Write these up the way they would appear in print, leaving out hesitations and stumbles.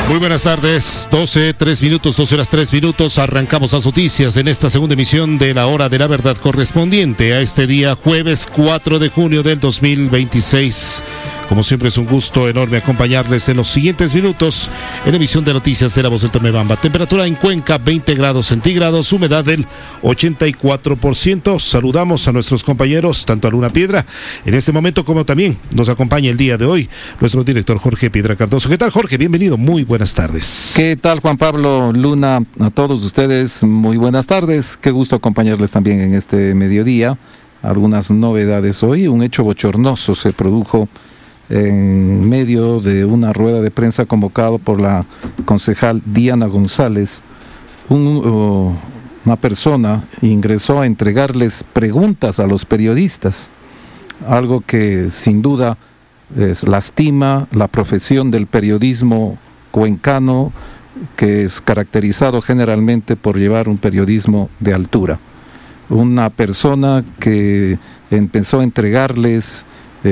Muy buenas tardes, 12 horas 3 minutos, arrancamos las noticias en esta segunda emisión de la Hora de la Verdad correspondiente a este día jueves 4 de junio del 2026. Como siempre es un gusto enorme acompañarles en los siguientes minutos en emisión de noticias de La Voz del Tomebamba. Temperatura en Cuenca 20 grados centígrados, humedad del 84%. Saludamos a nuestros compañeros, tanto a Luna Piedra en este momento como también nos acompaña el día de hoy nuestro director Jorge Piedra Cardoso. ¿Qué tal, Jorge? Bienvenido, muy buenas tardes. ¿Qué tal, Juan Pablo, Luna? A todos ustedes, muy buenas tardes. Qué gusto acompañarles también en este mediodía. Algunas novedades hoy. Un hecho bochornoso se produjo en medio de una rueda de prensa convocado por la concejal Diana González. Una persona ingresó a entregarles preguntas a los periodistas, algo que sin duda lastima la profesión del periodismo cuencano, que es caracterizado generalmente por llevar un periodismo de altura. Una persona que empezó a entregarles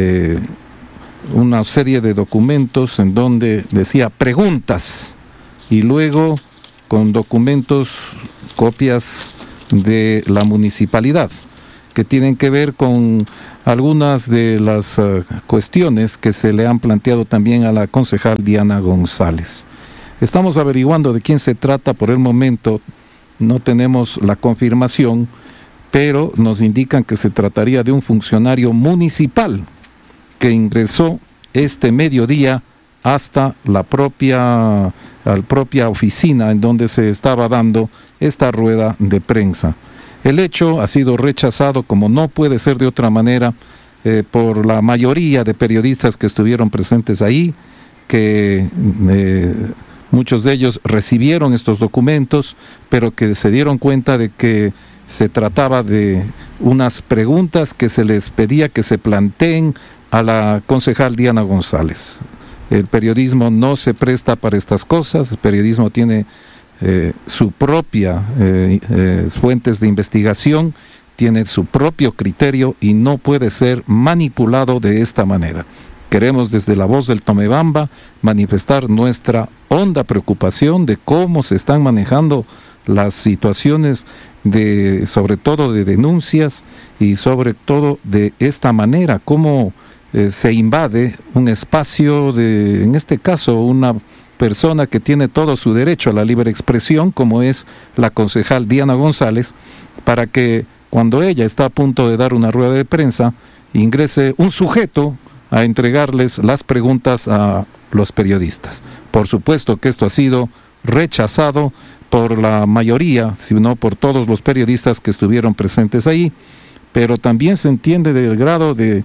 una serie de documentos en donde decía preguntas, y luego con documentos, copias de la municipalidad, que tienen que ver con algunas de las cuestiones que se le han planteado también a la concejal Diana González. Estamos averiguando de quién se trata. Por el momento no tenemos la confirmación, pero nos indican que se trataría de un funcionario municipal que ingresó este mediodía hasta la propia oficina en donde se estaba dando esta rueda de prensa. El hecho ha sido rechazado, como no puede ser de otra manera, por la mayoría de periodistas que estuvieron presentes ahí, que muchos de ellos recibieron estos documentos, pero que se dieron cuenta de que se trataba de unas preguntas que se les pedía que se planteen a la concejal Diana González. El periodismo no se presta para estas cosas. El periodismo tiene su propia fuentes de investigación, tiene su propio criterio y no puede ser manipulado de esta manera. Queremos desde La Voz del Tomebamba manifestar nuestra honda preocupación de cómo se están manejando las situaciones sobre todo de denuncias, y sobre todo de esta manera, cómo se invade un espacio en este caso, una persona que tiene todo su derecho a la libre expresión, como es la concejal Diana González, para que cuando ella está a punto de dar una rueda de prensa, ingrese un sujeto a entregarles las preguntas a los periodistas. Por supuesto que esto ha sido rechazado por la mayoría, si no por todos los periodistas que estuvieron presentes ahí, pero también se entiende del grado de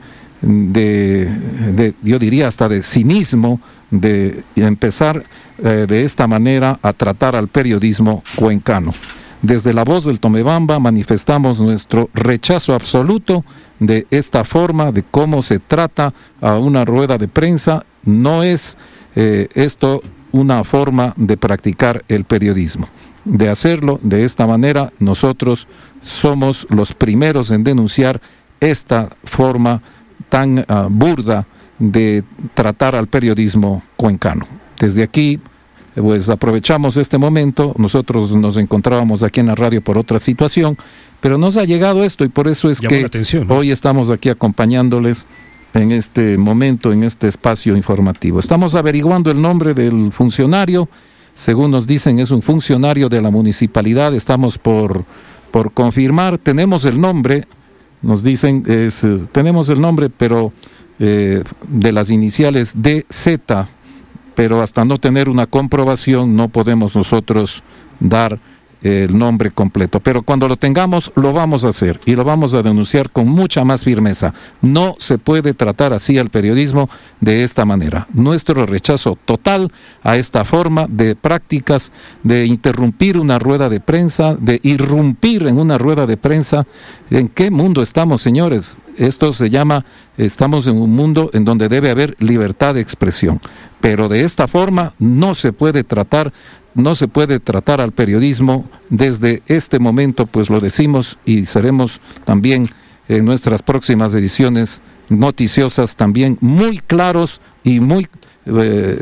yo diría hasta de cinismo de empezar de esta manera a tratar al periodismo cuencano. Desde La Voz del Tomebamba manifestamos nuestro rechazo absoluto de esta forma de cómo se trata a una rueda de prensa. No es esto una forma de practicar el periodismo. De hacerlo de esta manera, nosotros somos los primeros en denunciar esta forma tan burda de tratar al periodismo cuencano. Desde aquí, pues aprovechamos este momento. Nosotros nos encontrábamos aquí en la radio por otra situación, pero nos ha llegado esto y por eso es que atención, ¿no? Hoy estamos aquí acompañándoles en este momento, en este espacio informativo. Estamos averiguando el nombre del funcionario. Según nos dicen, es un funcionario de la municipalidad. Estamos por confirmar. Tenemos el nombre. Nos dicen, tenemos el nombre, pero de las iniciales DZ, pero hasta no tener una comprobación no podemos nosotros dar el nombre completo. Pero cuando lo tengamos, lo vamos a hacer y lo vamos a denunciar con mucha más firmeza. No se puede tratar así al periodismo de esta manera. Nuestro rechazo total a esta forma de prácticas de interrumpir una rueda de prensa, de irrumpir en una rueda de prensa. ¿En qué mundo estamos, señores? Esto se llama, estamos en un mundo en donde debe haber libertad de expresión. Pero de esta forma no se puede tratar al periodismo desde este momento, pues lo decimos y seremos también en nuestras próximas ediciones noticiosas también muy claros y muy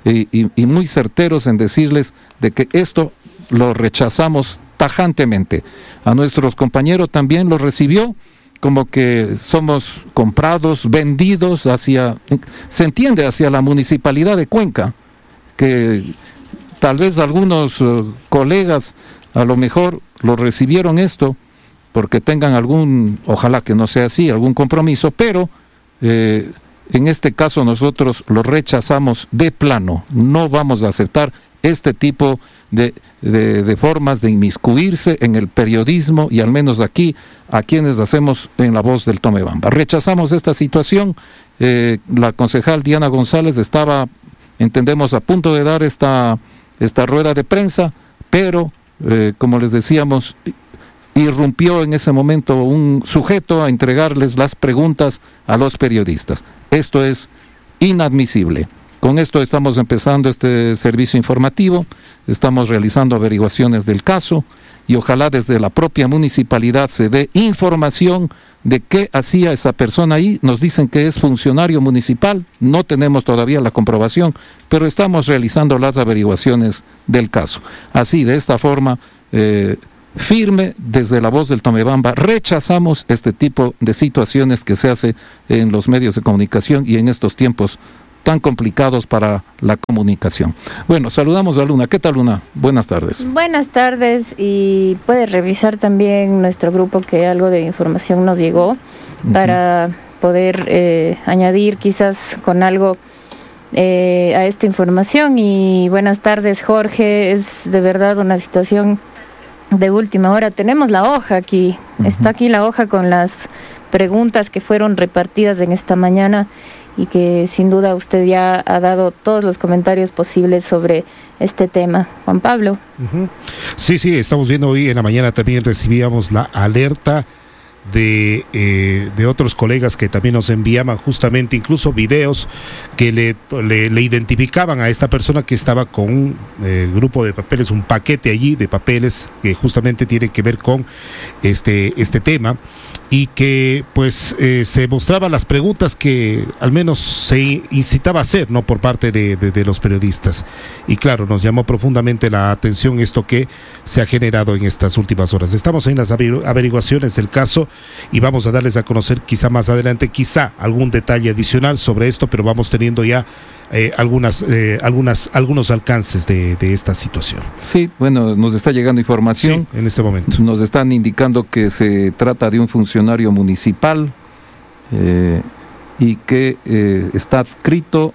y muy certeros en decirles de que esto lo rechazamos tajantemente. A nuestros compañeros también lo recibió como que somos comprados, vendidos se entiende, hacia la municipalidad de Cuenca, que tal vez algunos colegas a lo mejor lo recibieron esto porque tengan ojalá que no sea así, algún compromiso, pero en este caso nosotros lo rechazamos de plano. No vamos a aceptar este tipo de formas de inmiscuirse en el periodismo, y al menos aquí, a quienes hacemos en La Voz del Tomebamba. Rechazamos esta situación. La concejal Diana González estaba, entendemos, a punto de dar esta rueda de prensa, pero, como les decíamos, irrumpió en ese momento un sujeto a entregarles las preguntas a los periodistas. Esto es inadmisible. Con esto estamos empezando este servicio informativo, estamos realizando averiguaciones del caso y ojalá desde la propia municipalidad se dé información de qué hacía esa persona ahí. Nos dicen que es funcionario municipal, no tenemos todavía la comprobación, pero estamos realizando las averiguaciones del caso. Así, de esta forma, firme, desde La Voz del Tomebamba, rechazamos este tipo de situaciones que se hace en los medios de comunicación y en estos tiempos tan complicados para la comunicación. Bueno, saludamos a Luna. ¿Qué tal, Luna? Buenas tardes. Buenas tardes, y puedes revisar también nuestro grupo que algo de información nos llegó para poder añadir quizás con algo a esta información. Y buenas tardes, Jorge. Es de verdad una situación de última hora. Tenemos la hoja aquí, está aquí la hoja con las preguntas que fueron repartidas en esta mañana y que sin duda usted ya ha dado todos los comentarios posibles sobre este tema. Juan Pablo. Sí, estamos viendo hoy en la mañana también recibíamos la alerta de otros colegas que también nos enviaban justamente incluso videos que le identificaban a esta persona que estaba con un grupo de papeles, un paquete allí de papeles que justamente tiene que ver con este tema, y que pues se mostraban las preguntas que al menos se incitaba a hacer, ¿no?, por parte de los periodistas. Y claro, nos llamó profundamente la atención esto que se ha generado en estas últimas horas. Estamos en las averiguaciones del caso y vamos a darles a conocer quizá más adelante, quizá algún detalle adicional sobre esto, pero vamos teniendo ya algunos alcances de esta situación. Sí, bueno, nos está llegando información. Sí, en este momento. Nos están indicando que se trata de un funcionario municipal y que está adscrito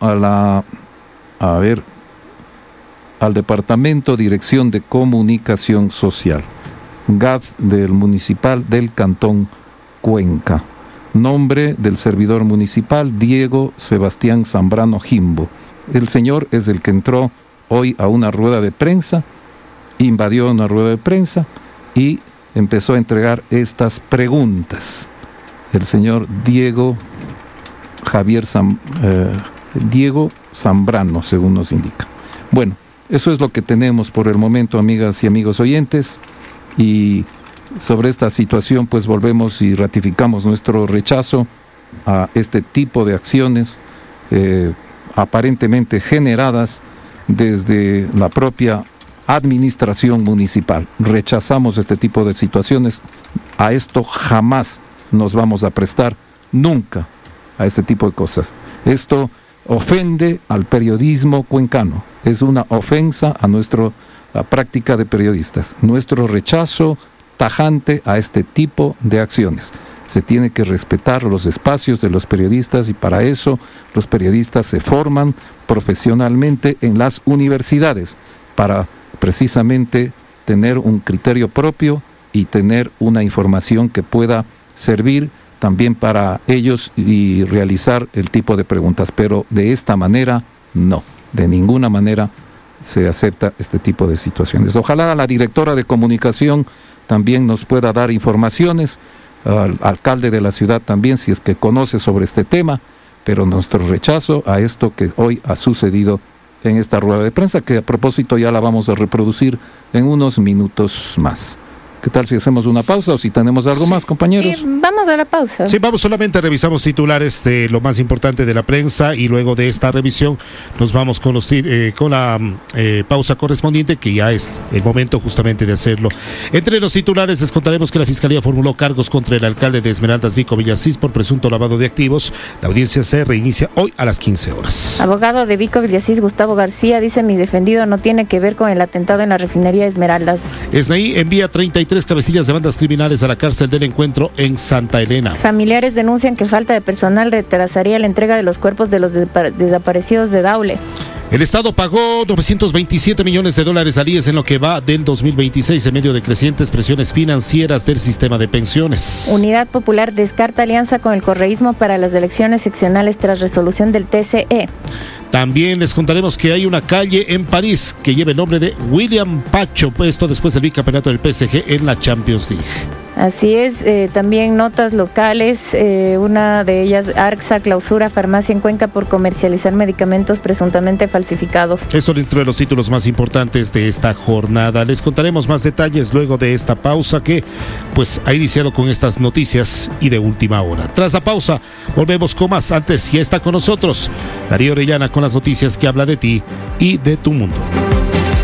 al Departamento Dirección de Comunicación Social, GAD del Municipal del Cantón Cuenca. Nombre del servidor municipal, Diego Sebastián Zambrano Jimbo. El señor es el que entró hoy a una rueda de prensa, invadió una rueda de prensa y empezó a entregar estas preguntas. El señor Diego Zambrano, según nos indica. Bueno, eso es lo que tenemos por el momento, amigas y amigos oyentes, y sobre esta situación pues volvemos y ratificamos nuestro rechazo a este tipo de acciones aparentemente generadas desde la propia administración municipal. Rechazamos este tipo de situaciones. A esto jamás nos vamos a prestar, nunca, a este tipo de cosas. Esto ofende al periodismo cuencano, es una ofensa a nuestra práctica de periodistas. Nuestro rechazo tajante a este tipo de acciones. Se tiene que respetar los espacios de los periodistas, y para eso los periodistas se forman profesionalmente en las universidades para precisamente tener un criterio propio y tener una información que pueda servir también para ellos y realizar el tipo de preguntas. Pero de esta manera no, de ninguna manera se acepta este tipo de situaciones. Ojalá la directora de comunicación también nos pueda dar informaciones, al alcalde de la ciudad también, si es que conoce sobre este tema, pero nuestro rechazo a esto que hoy ha sucedido en esta rueda de prensa, que a propósito ya la vamos a reproducir en unos minutos más. ¿Qué tal si hacemos una pausa o si tenemos algo más, compañeros? Sí, vamos a la pausa. Sí, vamos, solamente revisamos titulares de lo más importante de la prensa y luego de esta revisión nos vamos con la pausa correspondiente, que ya es el momento justamente de hacerlo. Entre los titulares les contaremos que la Fiscalía formuló cargos contra el alcalde de Esmeraldas, Vico Villasís, por presunto lavado de activos. La audiencia se reinicia hoy a las 15 horas. Abogado de Vico Villasís, Gustavo García, dice: mi defendido no tiene que ver con el atentado en la refinería Esmeraldas. SNI envía 33 cabecillas de bandas criminales a la cárcel del Encuentro en Santa Elena. Familiares denuncian que falta de personal retrasaría la entrega de los cuerpos de los desaparecidos de Daule. El Estado pagó $927 millones al IES en lo que va del 2026 en medio de crecientes presiones financieras del sistema de pensiones. Unidad Popular descarta alianza con el correísmo para las elecciones seccionales tras resolución del TCE. También les contaremos que hay una calle en París que lleva el nombre de William Pacho, puesto después del bicampeonato del PSG en la Champions League. Así es, también notas locales, una de ellas: ARCSA clausura farmacia en Cuenca por comercializar medicamentos presuntamente falsificados. Eso dentro de los títulos más importantes de esta jornada. Les contaremos más detalles luego de esta pausa que pues ha iniciado con estas noticias y de última hora. Tras la pausa volvemos con más. Antes ya está con nosotros Darío Orellana con las noticias que habla de ti y de tu mundo.